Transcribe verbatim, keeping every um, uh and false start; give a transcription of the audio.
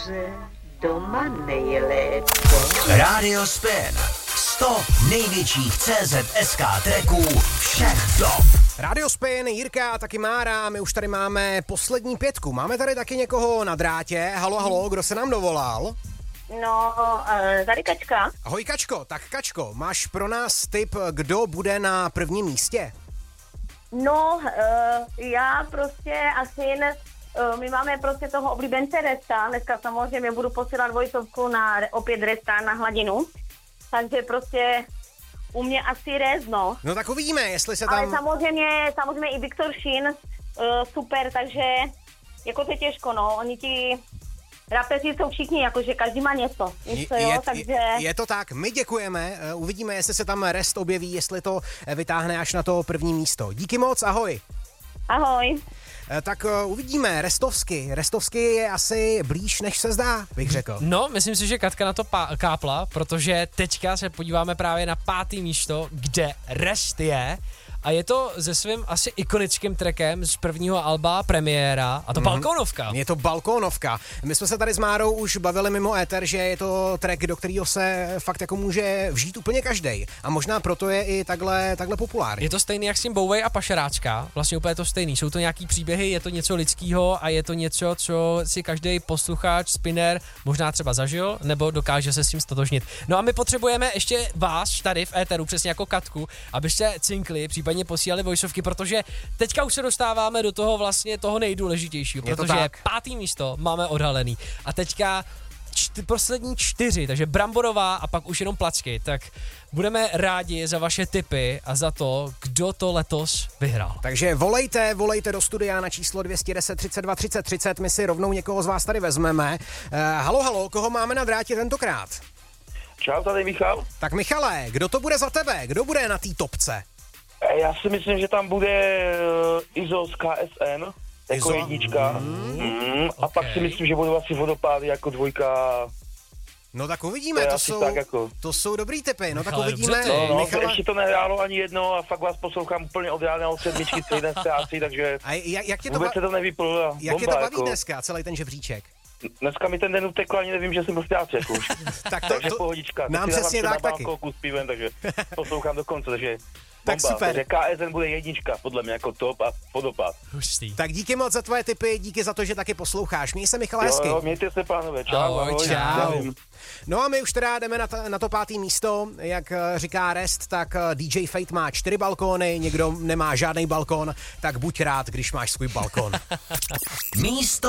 dobře, doma nejlépe. Radio Spin. sto největších C Z S K tracků všech dob. Radio Spin, Jirka, taky Mára, my už tady máme poslední pětku. Máme tady taky někoho na drátě. Halo, halo, kdo se nám dovolal? No, uh, tady Kačka. Ahoj Kačko, tak Kačko, máš pro nás tip, kdo bude na prvním místě? No, uh, já prostě asi jen, uh, my máme prostě toho oblíbence Resta, dneska samozřejmě budu posílat Vojtovku na opět Resta na hladinu, takže prostě u mě asi Rest, no. No tak uvidíme, jestli se tam... Ale samozřejmě, samozřejmě i Viktor Šín, uh, super, takže jako to těžko, no, oni ti... Rapeři jsou všichni, jakože každý má něco, něco jo, je, takže... Je to tak, my děkujeme, uvidíme, jestli se tam Rest objeví, jestli to vytáhne až na to první místo. Díky moc, ahoj. Ahoj. Tak uvidíme, Restovsky. Restovsky je asi blíž, než se zdá, bych řekl. No, myslím si, že Katka na to pá- kápla, protože teďka se podíváme právě na pátý místo, kde Rest je. A je to se svým asi ikonickým trackem z prvního alba Premiéra, a to mm-hmm. Balkónovka. Je to Balkónovka. My jsme se tady s Márou už bavili mimo éter, že je to track, do kterého se fakt jako může vžít úplně každej. A možná proto je i takhle, takhle populární. Je to stejný jak s tím Bouvej a Pašeráčka, vlastně úplně to stejný. Jsou to nějaký příběhy, je to něco lidského a je to něco, co si každý posluchač, spinner možná třeba zažil, nebo dokáže se s tím stotožnit. No a my potřebujeme ještě vás tady v éteru, přesně jako Katku, abyste cinkli, případně posílali vojsovky, protože teďka už se dostáváme do toho vlastně toho nejdůležitějšího, protože pátý místo máme odhalený. A teďka čty, poslední čtyři, takže Bramborová a pak už jenom placky, tak budeme rádi za vaše tipy a za to, kdo to letos vyhrál. Takže volejte, volejte do studia na číslo dvě stě deset třicet dva třicet třicet, my si rovnou někoho z vás tady vezmeme. Uh, halo, halo, koho máme na drátě tentokrát? Čau, tady Michal. Tak Michale, kdo to bude za tebe? Kdo bude na té topce? Já si myslím, že tam bude uh, Izo z K S N, jako Izo? jednička. Mm, mm, a okay. Pak si myslím, že budou asi Vodopády jako dvojka. No tak uvidíme, to, to, jsou, tak jako... to jsou dobrý tipy, no Michale, tak uvidíme. No, no, Michala... ještě to nehrálo ani jedno a fakt vás poslouchám úplně od rána od sedmičky celý den ztrácí, takže a jak, jak tě to vůbec ba... se to nevyplula. Jak tě to baví jako... dneska, celý ten žebříček? Dneska mi ten den utekl, ani nevím, že jsem byl v práci, jako už. tak to, takže to... pohodička. Nám přesně tak taky. S pivem, takže poslouchám do konce, takže... Tak bomba. super. Takže K S N bude jednička, podle mě jako top a Vodopád. Hustý. Tak díky moc za tvoje tipy, díky za to, že taky posloucháš. Měj se, Michale, hezky. Jo, jo, mějte se, pánové. Čau. Ahoj, ahoj. čau. No a my už teda jdeme na, ta, na to pátý místo. Jak říká Rest, tak D J Fate má čtyři balkóny, někdo nemá žádný balkón, tak buď rád, když máš svůj balkón. Místo